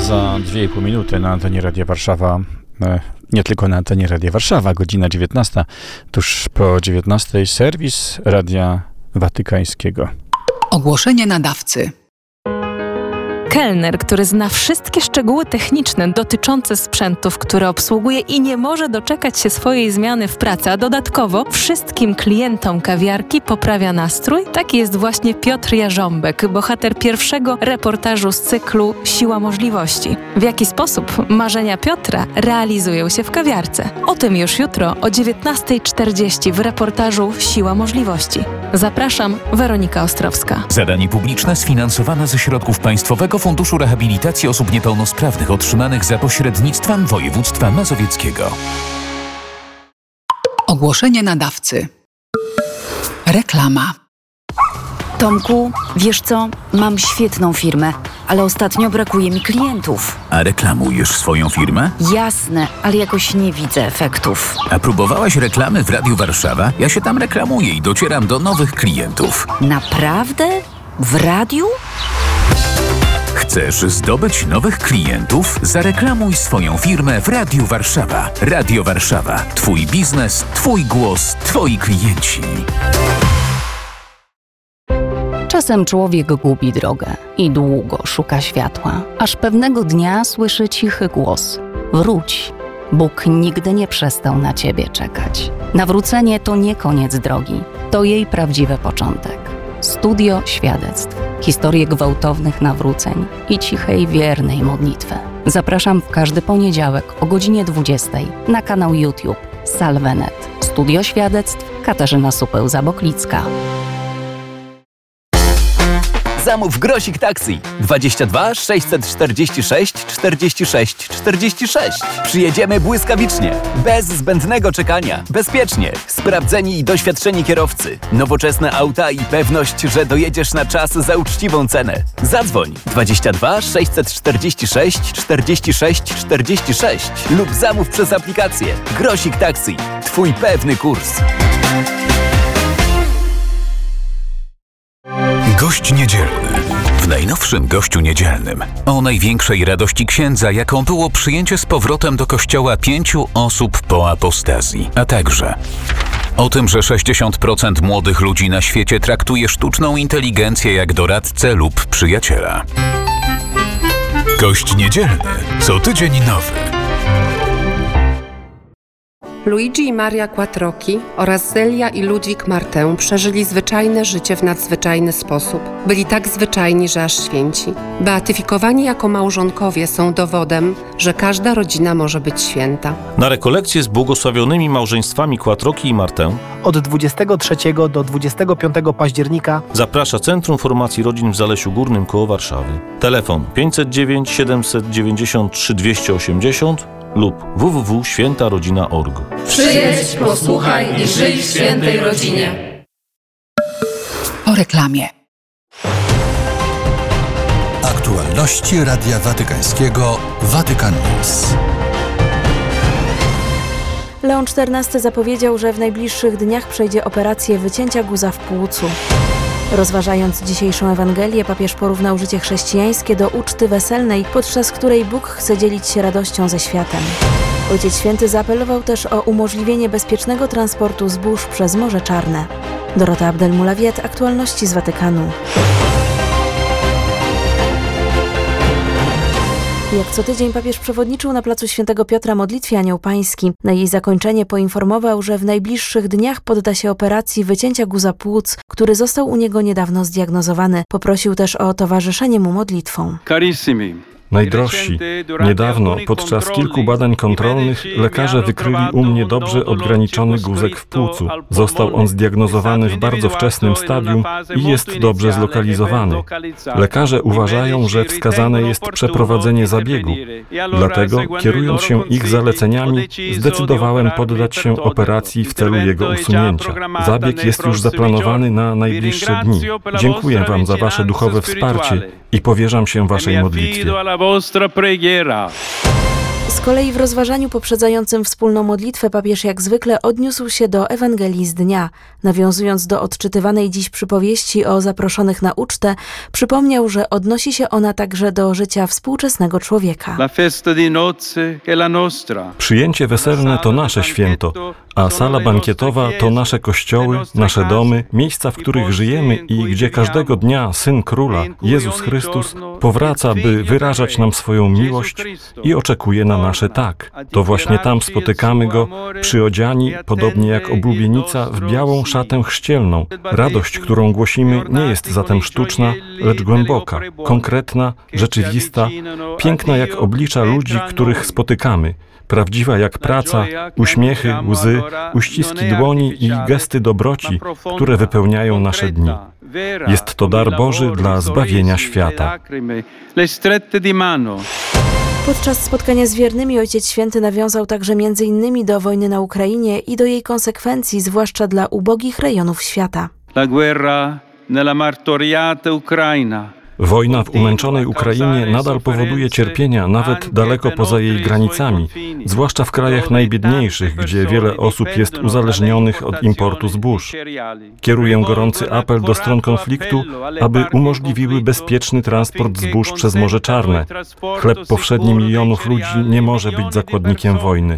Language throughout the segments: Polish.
Za 2,5 minuty na antenie Radia Warszawa, nie tylko na antenie Radia Warszawa, godzina 19, tuż po 19 serwis Radia Watykańskiego. Ogłoszenie nadawcy. Kelner, który zna wszystkie szczegóły techniczne dotyczące sprzętów, które obsługuje i nie może doczekać się swojej zmiany w pracy, a dodatkowo wszystkim klientom kawiarki poprawia nastrój, taki jest właśnie Piotr Jarząbek, bohater pierwszego reportażu z cyklu Siła Możliwości. W jaki sposób marzenia Piotra realizują się w kawiarce? O tym już jutro o 19:40 w reportażu Siła Możliwości. Zapraszam, Weronika Ostrowska. Zadanie publiczne sfinansowane ze środków Państwowego Funduszu Rehabilitacji Osób Niepełnosprawnych otrzymanych za pośrednictwem województwa mazowieckiego. Ogłoszenie nadawcy. Reklama. Tomku, wiesz co? Mam świetną firmę, ale ostatnio brakuje mi klientów. A reklamujesz swoją firmę? Jasne, ale jakoś nie widzę efektów. A próbowałaś reklamy w Radiu Warszawa? Ja się tam reklamuję i docieram do nowych klientów. Naprawdę? W radiu? Chcesz zdobyć nowych klientów? Zareklamuj swoją firmę w Radiu Warszawa. Radio Warszawa. Twój biznes, twój głos, twoi klienci. Czasem człowiek gubi drogę i długo szuka światła, aż pewnego dnia słyszy cichy głos: wróć, Bóg nigdy nie przestał na ciebie czekać. Nawrócenie to nie koniec drogi, to jej prawdziwy początek. Studio świadectw, historie gwałtownych nawróceń i cichej, wiernej modlitwy. Zapraszam w każdy poniedziałek o godzinie 20 na kanał YouTube Salvenet. Studio świadectw Katarzyna Supeł-Zaboklicka. Zamów Grosik Taxi 22 646 46 46. Przyjedziemy błyskawicznie, bez zbędnego czekania, bezpiecznie, sprawdzeni i doświadczeni kierowcy, nowoczesne auta i pewność, że dojedziesz na czas za uczciwą cenę. Zadzwoń 22 646 46 46 lub zamów przez aplikację Grosik Taxi. Twój pewny kurs. Gość niedzielny. W najnowszym Gościu Niedzielnym o największej radości księdza, jaką było przyjęcie z powrotem do kościoła 5 osób po apostazji, a także o tym, że 60% młodych ludzi na świecie traktuje sztuczną inteligencję jak doradcę lub przyjaciela. Gość Niedzielny. Co tydzień nowy. Luigi i Maria Quattrocchi oraz Zelia i Ludwik Martę przeżyli zwyczajne życie w nadzwyczajny sposób. Byli tak zwyczajni, że aż święci. Beatyfikowani jako małżonkowie są dowodem, że każda rodzina może być święta. Na rekolekcje z błogosławionymi małżeństwami Quattrocchi i Martę od 23 do 25 października zaprasza Centrum Formacji Rodzin w Zalesiu Górnym koło Warszawy. Telefon 509 793 280 lub www.świętarodzina.org. Przyjedź, posłuchaj i żyj w świętej rodzinie. Po reklamie. Aktualności Radia Watykańskiego Vatican News. Leon XIV zapowiedział, że w najbliższych dniach przejdzie operację wycięcia guza w płucu. Rozważając dzisiejszą Ewangelię, papież porównał życie chrześcijańskie do uczty weselnej, podczas której Bóg chce dzielić się radością ze światem. Ojciec Święty zaapelował też o umożliwienie bezpiecznego transportu zbóż przez Morze Czarne. Dorota Abdelmulawiet, aktualności z Watykanu. Jak co tydzień papież przewodniczył na placu Świętego Piotra modlitwie Anioł Pański. Na jej zakończenie poinformował, że w najbliższych dniach podda się operacji wycięcia guza płuc, który został u niego niedawno zdiagnozowany. Poprosił też o towarzyszenie mu modlitwą. Najdrożsi, niedawno podczas kilku badań kontrolnych lekarze wykryli u mnie dobrze odgraniczony guzek w płucu. Został on zdiagnozowany w bardzo wczesnym stadium i jest dobrze zlokalizowany. Lekarze uważają, że wskazane jest przeprowadzenie zabiegu. Dlatego, kierując się ich zaleceniami, zdecydowałem poddać się operacji w celu jego usunięcia. Zabieg jest już zaplanowany na najbliższe dni. Dziękuję Wam za Wasze duchowe wsparcie i powierzam się Waszej modlitwie. Z kolei w rozważaniu poprzedzającym wspólną modlitwę papież jak zwykle odniósł się do Ewangelii z dnia. Nawiązując do odczytywanej dziś przypowieści o zaproszonych na ucztę, przypomniał, że odnosi się ona także do życia współczesnego człowieka. Przyjęcie weselne to nasze święto, a sala bankietowa to nasze kościoły, nasze domy, miejsca, w których żyjemy i gdzie każdego dnia Syn Króla, Jezus Chrystus, powraca, by wyrażać nam swoją miłość i oczekuje na nasze tak. To właśnie tam spotykamy Go, przyodziani, podobnie jak oblubienica, w białą szatę chrzcielną. Radość, którą głosimy, nie jest zatem sztuczna, lecz głęboka, konkretna, rzeczywista, piękna jak oblicza ludzi, których spotykamy. Prawdziwa jak praca, uśmiechy, łzy, uściski dłoni i gesty dobroci, które wypełniają nasze dni. Jest to dar Boży dla zbawienia świata. Podczas spotkania z wiernymi Ojciec Święty nawiązał także m.in. do wojny na Ukrainie i do jej konsekwencji, zwłaszcza dla ubogich rejonów świata. Wojna w umęczonej Ukrainie nadal powoduje cierpienia nawet daleko poza jej granicami, zwłaszcza w krajach najbiedniejszych, gdzie wiele osób jest uzależnionych od importu zbóż. Kieruję gorący apel do stron konfliktu, aby umożliwiły bezpieczny transport zbóż przez Morze Czarne. Chleb powszedni milionów ludzi nie może być zakładnikiem wojny.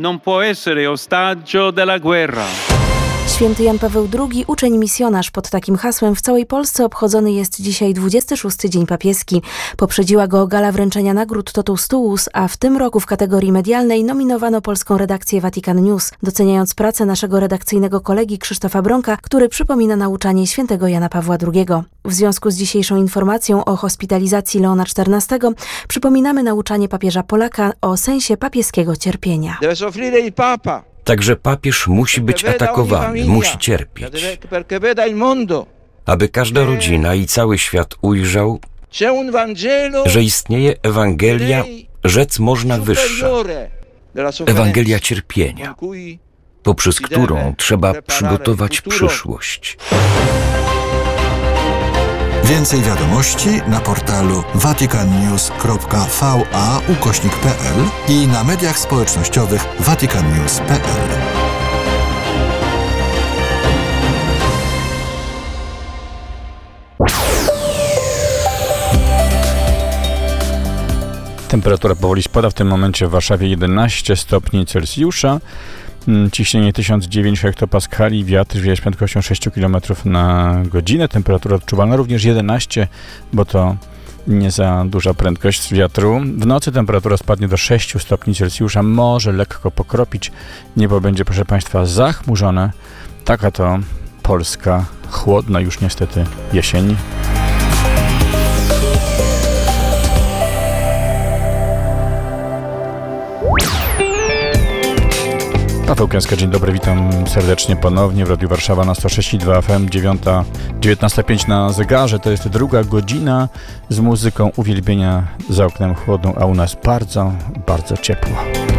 Święty Jan Paweł II, uczeń misjonarz. Pod takim hasłem w całej Polsce obchodzony jest dzisiaj 26. Dzień Papieski. Poprzedziła go gala wręczenia nagród Totus Tuus, a w tym roku w kategorii medialnej nominowano polską redakcję Vatican News, doceniając pracę naszego redakcyjnego kolegi Krzysztofa Bronka, który przypomina nauczanie świętego Jana Pawła II. W związku z dzisiejszą informacją o hospitalizacji Leona XIV przypominamy nauczanie papieża Polaka o sensie papieskiego cierpienia. Także papież musi być atakowany, musi cierpieć, aby każda rodzina i cały świat ujrzał, że istnieje Ewangelia, rzec można wyższa, Ewangelia cierpienia, poprzez którą trzeba przygotować przyszłość. Więcej wiadomości na portalu vaticannews.va/pl i na mediach społecznościowych vaticannews.pl. Temperatura powoli spada, w tym momencie w Warszawie 11 stopni Celsjusza. Ciśnienie 1009 hektopaskali, wiatr wieje z prędkością 6 km na godzinę. Temperatura odczuwalna również 11, bo to nie za duża prędkość wiatru. W nocy temperatura spadnie do 6 stopni Celsjusza, może lekko pokropić. Niebo będzie, proszę Państwa, zachmurzone. Taka to polska, chłodna już niestety jesień. Paweł Kęska, dzień dobry, witam serdecznie ponownie w Radiu Warszawa na 106,2 FM, 19:05 na zegarze. To jest druga godzina z muzyką uwielbienia, za oknem chłodną, a u nas bardzo, bardzo ciepło.